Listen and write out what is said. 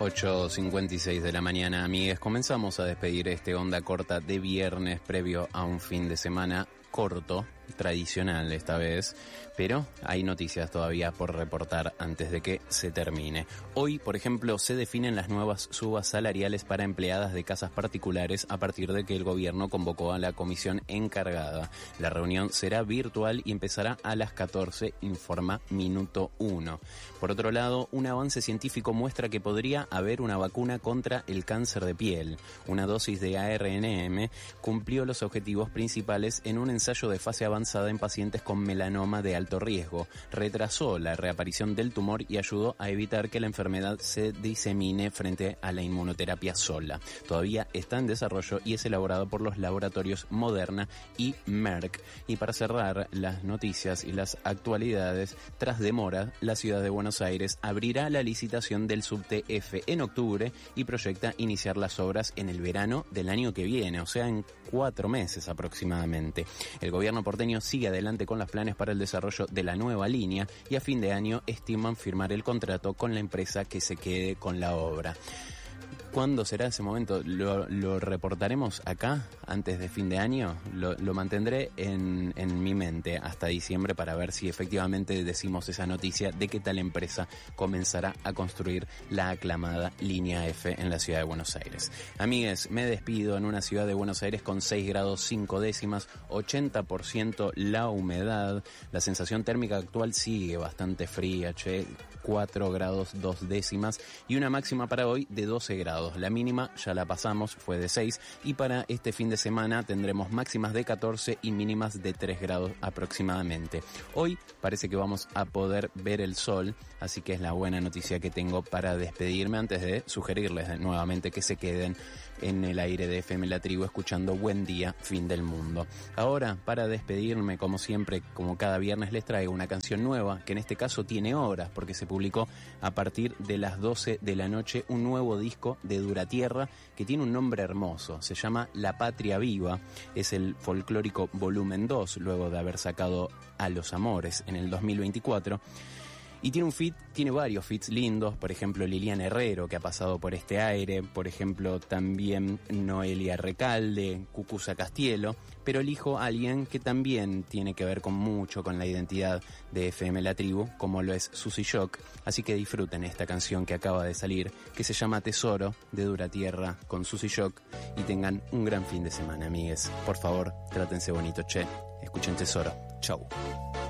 8:56 de la mañana, amigues. Comenzamos a despedir este Onda Corta de viernes previo a un fin de semana corto, tradicional esta vez, pero hay noticias todavía por reportar antes de que se termine. Hoy, por ejemplo, se definen las nuevas subas salariales para empleadas de casas particulares a partir de que el gobierno convocó a la comisión encargada. La reunión será virtual y empezará a las 14, informa Minuto 1. Por otro lado, un avance científico muestra que podría haber una vacuna contra el cáncer de piel. Una dosis de ARNM cumplió los objetivos principales en un ensayo de fase avanzada en pacientes con melanoma de alto riesgo. Retrasó la reaparición del tumor y ayudó a evitar que la enfermedad se disemine frente a la inmunoterapia sola. Todavía está en desarrollo y es elaborado por los laboratorios Moderna y Merck. Y para cerrar las noticias y las actualidades, tras demora, la ciudad de Buenos Aires abrirá la licitación del subte F en octubre y proyecta iniciar las obras en el verano del año que viene, o sea, en 4 meses aproximadamente. El gobierno porteño sigue adelante con los planes para el desarrollo de la nueva línea y a fin de año estiman firmar el contrato con la empresa que se quede con la obra. ¿Cuándo será ese momento? ¿Lo reportaremos acá antes de fin de año? Lo mantendré en mi mente hasta diciembre para ver si efectivamente decimos esa noticia de que tal empresa comenzará a construir la aclamada línea F en la ciudad de Buenos Aires. Amigues, me despido en una ciudad de Buenos Aires con 6 grados 5 décimas, 80% la humedad. La sensación térmica actual sigue bastante fría, 4 grados 2 décimas y una máxima para hoy de 12 grados. La mínima ya la pasamos, fue de 6, y para este fin de semana tendremos máximas de 14 y mínimas de 3 grados aproximadamente. Hoy parece que vamos a poder ver el sol, así que es la buena noticia que tengo para despedirme antes de sugerirles nuevamente que se queden en el aire de FM La Tribu escuchando Buen Día, Fin del Mundo. Ahora, para despedirme, como siempre, como cada viernes, les traigo una canción nueva, que en este caso tiene horas, porque se publicó a partir de las 12 de la noche un nuevo disco de Duratierra que tiene un nombre hermoso, se llama La Patria Viva, es el folclórico volumen 2, luego de haber sacado A los Amores en el 2024. Y tiene varios feats lindos, por ejemplo Liliana Herrero, que ha pasado por este aire, por ejemplo también Noelia Recalde, Cucuza Castielo, pero elijo a alguien que también tiene que ver con mucho con la identidad de FM La Tribu, como lo es Susy Shock, así que disfruten esta canción que acaba de salir, que se llama Tesoro, de Duratierra, con Susy Shock, y tengan un gran fin de semana, amigues. Por favor, trátense bonito, escuchen Tesoro. Chau.